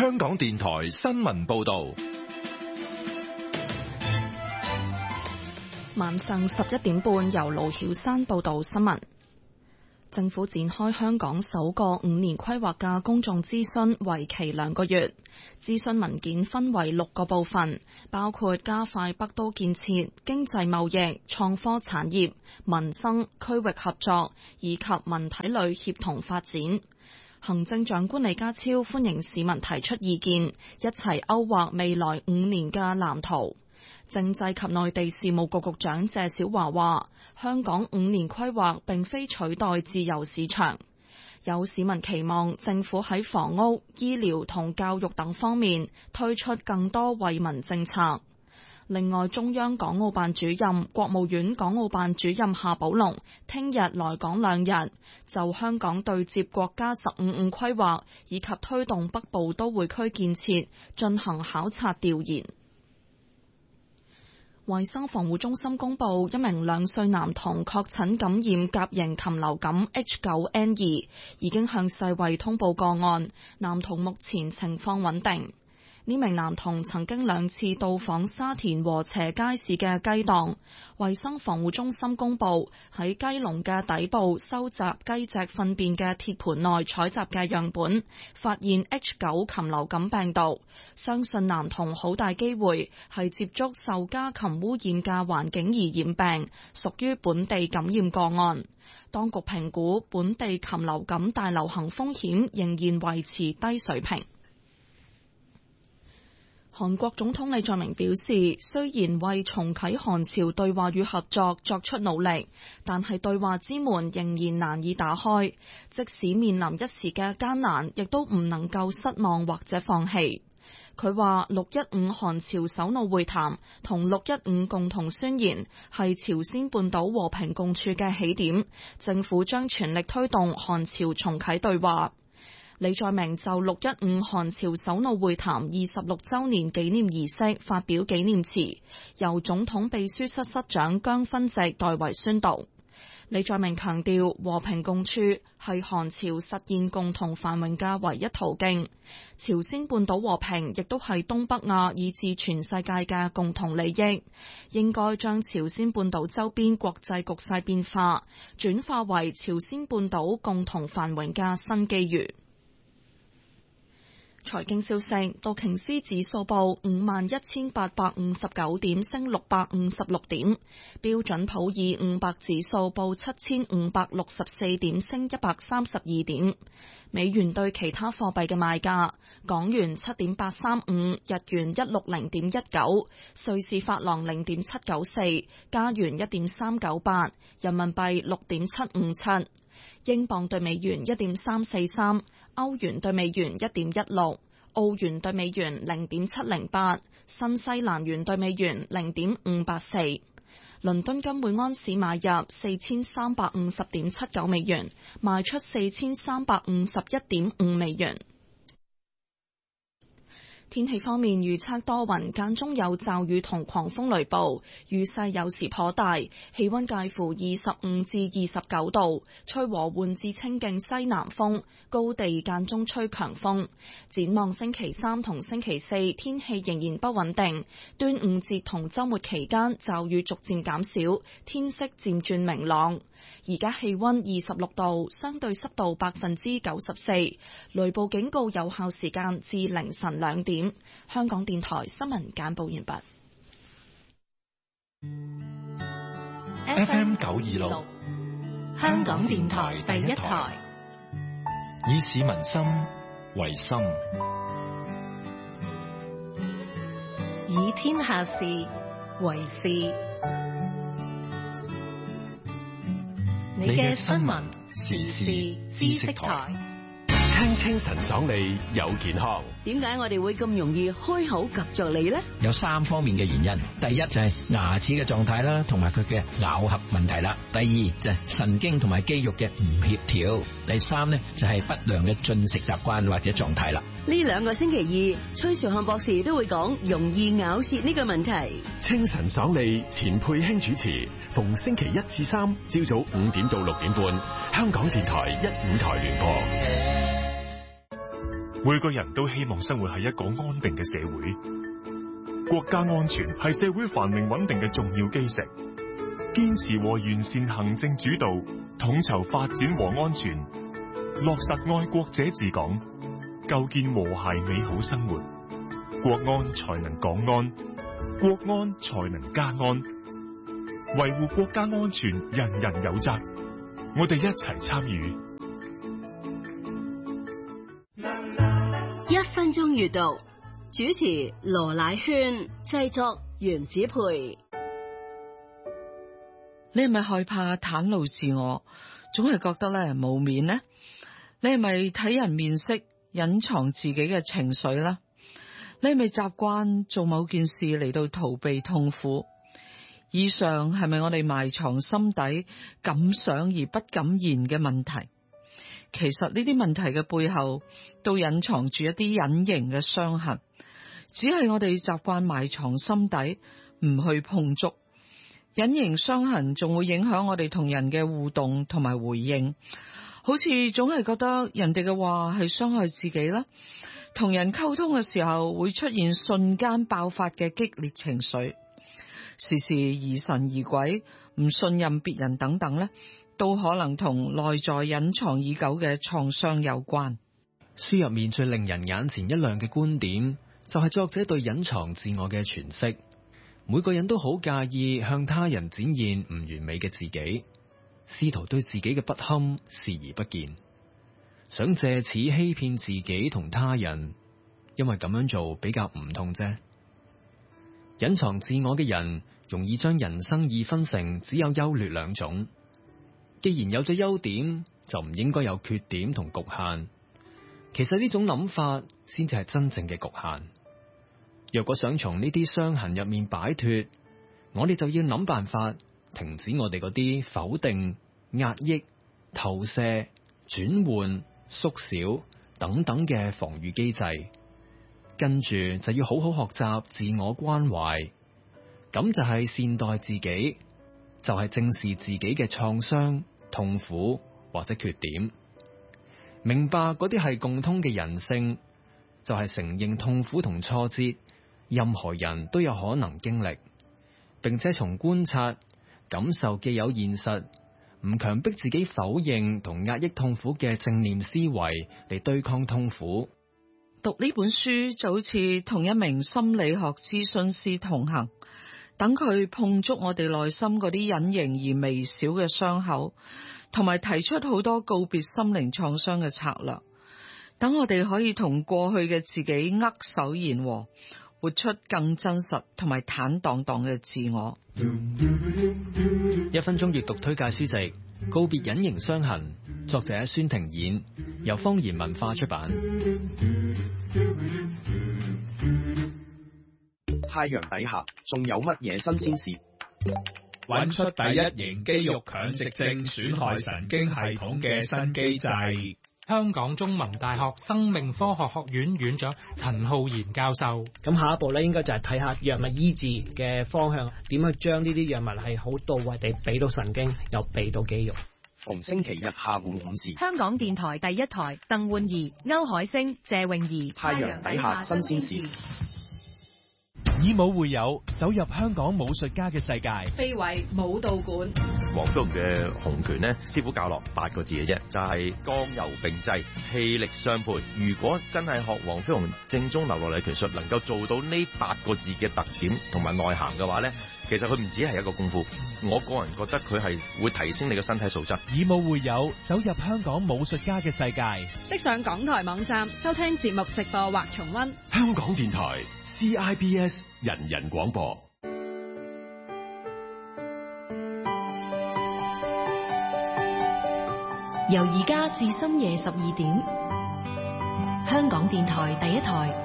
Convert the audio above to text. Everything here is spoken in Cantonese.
香港電台新聞報道。 晚上11點半，由盧曉山報道新聞。政府展開香港首個5年規劃嘅公眾諮詢，為期2個月。諮詢文件分為6個部分，包括加快北都建設、經濟貿易、創科產業、民生、區域合作以及文體旅協同發展。行政長官李家超歡迎市民提出意見，一齊勾畫未來5年嘅藍圖。政制及內地事務局局長謝小華話，香港5年規劃並非取代自由市場。有市民期望政府喺房屋、醫療同教育等方面推出更多惠民政策。另外，中央港澳辦主任、國務院港澳辦主任夏寶龍聽日來港2日，就香港對接國家15規劃以及推動北部都會區建設進行考察調研。衛生防護中心公布，一名2歲男童確診感染甲型禽流感 H9N2， 已經向世衛通報個案，男童目前情況穩定。呢名男童曾經2次到訪沙田禾輋街市嘅雞檔。衛生防護中心公布，喺雞籠嘅底部收集雞隻糞便嘅鐵盤內採集嘅樣本，發現 H9 禽流感病毒，相信男童好大機會係接觸受家禽污染嘅環境而染病，屬於本地感染個案。當局評估本地禽流感大流行風險仍然維持低水平。韓國總統李在明表示，雖然為重啟韓朝對話與合作作出努力，但係對話之門仍然難以打開，即使面臨一時嘅艱難，亦都唔能夠失望或者放棄。佢話615韓朝首腦會談同615共同宣言係朝鮮半島和平共處嘅起點，政府將全力推動韓朝重啟對話。李在明就615韓朝首腦會談26週年紀念儀式發表紀念詞，由總統秘書室室長姜勳植代為宣讀。李在明強調，和平共處係韓朝實現共同繁榮嘅唯一途徑，朝鮮半島和平亦都係東北亞以至全世界嘅共同利益，應該將朝鮮半島周邊國際局勢變化轉化為朝鮮半島共同繁榮嘅新機遇。財經消息，道瓊斯指數報51,859點，升656點；標準普爾500指數報7,564點，升132點。美元對其他貨幣嘅賣價：港元7.835，日元160.19，瑞士法郎0.794，加元1.398，人民幣6.757。英鎊對美元1.343，歐元對美元1.16，澳元對美元0.708，新西蘭元對美元0.584。倫敦金每安士買入4350.79美元，賣出4351.5美元。天氣方面，預測多雲，間中有驟雨同狂風雷暴，雨勢有時頗大，氣溫介乎25至29度，吹和緩至清勁西南風，高地間中吹強風。展望星期3同星期4，天氣仍然不穩定。端午節同週末期間，驟雨逐漸減少，天色漸轉明朗。而家氣溫26度，相對濕度94%，雷暴警告有效時間至凌晨2點。香港電台新聞簡報完畢。 FM 926， 香港電台第一台， 以市民心為心， 以天下事為事。你嘅新聞時事知識台， 聽清晨爽利有健康。 點解我哋會咁容易開口夾着脷呢？ 有3方面嘅原因。第一就係牙齒嘅狀態啦，同埋佢嘅咬合問題啦。第二就係神經同埋肌肉嘅唔協調。第3呢就係不良嘅進食習慣或者狀態啦。 呢2個星期2，崔兆漢博士都會講容易咬舌呢個問題。 清晨爽利，錢佩卿主持，逢星期1至3朝早5點到6點半，香港電台1、5台聯播。 每個人都希望生活喺一個安定嘅社會，國家安全係社會繁榮穩定嘅重要基石。堅持和完善行政主導，統籌發展和安全，落實愛國者治港，構建和諧美好生活，國安才能港安，國安才能家安。維護國家安全，人人有責，我哋一齊參與。 1分鐘閱讀，主持羅乃萱，製作袁子培。 你係咪害怕袒露自我，總係覺得咧冇面呢？你係咪睇人面色，隱藏自己嘅情緒呢？你係咪習慣做某件事嚟到逃避痛苦？以上係咪我哋埋藏心底敢想而不敢言嘅問題？其實呢啲問題嘅背後都隱藏住一啲隱形嘅傷痕，只係我哋習慣埋藏心底，唔去碰觸。隱形傷痕仲會影響我哋同人嘅互動同埋回應，好似總係覺得人哋嘅話係傷害自己啦。同人溝通嘅時候會出現瞬間爆發嘅激烈情緒，時時疑神疑鬼，唔信任別人等等呢，都可能同內在隱藏已久嘅創傷有關。 書入面最令人眼前一亮嘅觀點，就係作者對隱藏自我嘅詮釋。每個人都好介意向他人展現唔完美嘅自己，試圖對自己嘅不堪視而不見，想借此欺騙自己同他人，因為咁樣做比較唔痛啫。隱藏自我嘅人容易將人生二分成只有優劣兩種，既然有咗優點，就唔應該有缺點同局限。其實呢種諗法先至係真正嘅局限。若果想從呢啲傷痕入面擺脫，我哋就要諗辦法停止我哋嗰啲否定、壓抑、投射、轉換、縮小等等嘅防禦機制，跟住就要好好學習自我關懷，咁就係善待自己，就係正視自己嘅創傷、痛苦或者缺點，明白嗰啲係共通嘅人性，就係承認痛苦同挫折，任何人都有可能經歷，並且從觀察、感受既有現實，唔強迫自己否認同壓抑痛苦嘅正念思維嚟對抗痛苦。 讀呢本書就好似同一名心理學諮詢師同行，等佢碰觸我哋內心嗰啲隱形而微小嘅傷口，同埋提出好多告別心靈創傷嘅策略，等我哋可以同過去嘅自己握手言和，活出更真實同埋坦蕩蕩嘅自我。 1分鐘閱讀推介書籍《告別隱形傷痕》，作者孫庭演，由方言文化出版。 太陽底下仲有乜嘢新鮮事？ 揾出第一型肌肉強直症損害神經系統嘅新機制。 香港中文大學生命科學學院院長陳浩然教授。 咁下一步咧，應該就係睇下藥物醫治嘅方向，點去將呢啲藥物係好到位地俾到神經，又俾到肌肉。 逢星期日下午5時， 香港電台第一台，鄧煥儀、歐海星、謝泳儀。 太陽底下新鮮事。 以武會友，走入香港武術家嘅世界。 非遺武道館。 黃飛鴻嘅洪拳呢，師傅教落8個字嘅啫，就係剛柔並濟，氣力相配。如果真係學黃飛鴻正宗流落嚟拳術，能夠做到呢8個字嘅特點同埋內涵嘅話呢，其實佢唔止係一個功夫。我個人覺得佢係會提升你嘅身體素質。 以武會友，走入香港武術家嘅世界。 即上港台網站收聽節目直播或重溫。 香港電台 CIBS 人人廣播。 由而家至深夜12點，香港電台第一台。